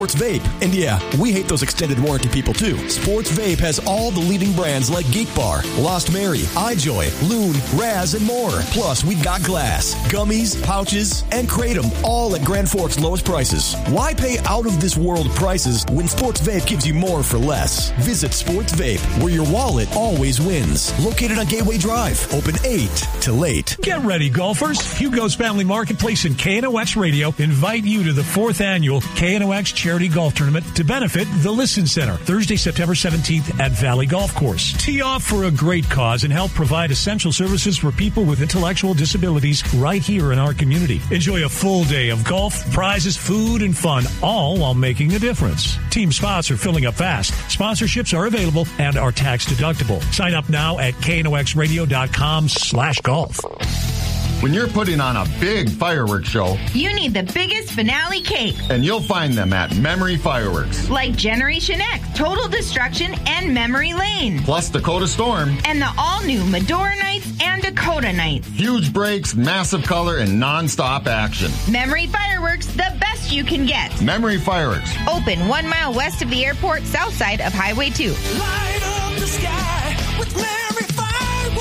Sports Vape. And yeah, we hate those extended warranty people too. Sports Vape has all the leading brands like Geek Bar, Lost Mary, iJoy, Loon, Raz, and more. Plus, we've got glass, gummies, pouches, and Kratom, all at Grand Forks' lowest prices. Why pay out-of-this-world prices when Sports Vape gives you more for less? Visit Sports Vape, where your wallet always wins. Located on Gateway Drive. Open 8 to late. Get ready, golfers. Hugo's Family Marketplace and KNOX Radio invite you to the 4th annual KNOX Charity Golf Tournament to benefit the Listen Center, Thursday, September 17th at Valley Golf Course. Tee off for a great cause and help provide essential services for people with intellectual disabilities right here in our community. Enjoy a full day of golf, prizes, food, and fun, all while making a difference. Team spots are filling up fast. Sponsorships are available and are tax deductible. Sign up now at knoxradio.com/golf. When you're putting on a big fireworks show, you need the biggest finale cake. And you'll find them at Memory Fireworks. Like Generation X, Total Destruction, and Memory Lane. Plus Dakota Storm. And the all-new Medora Nights and Dakota Nights. Huge breaks, massive color, and non-stop action. Memory Fireworks, the best you can get. Memory Fireworks. Open 1 mile west of the airport, south side of Highway 2. Light up the sky with Memory Fireworks.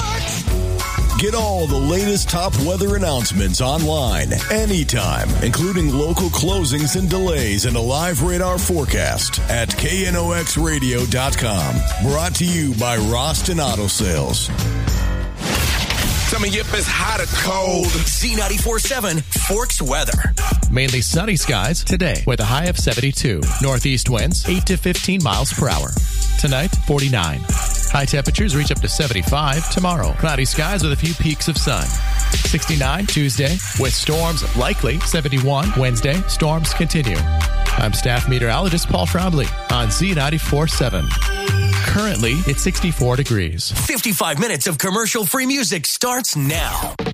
Get all the latest top weather announcements online, anytime, including local closings and delays and a live radar forecast at knoxradio.com. Brought to you by Roston Auto Sales. Tell me if it's hot or cold. Z94.7 Forks weather. Mainly sunny skies today with a high of 72. Northeast winds 8 to 15 miles per hour. Tonight, 49. High temperatures reach up to 75 tomorrow. Cloudy skies with a few peaks of sun. 69 Tuesday with storms likely. 71 Wednesday. Storms continue. I'm staff meteorologist Paul Trombley on Z94.7. Currently, it's 64 degrees. 55 minutes of commercial-free music starts now.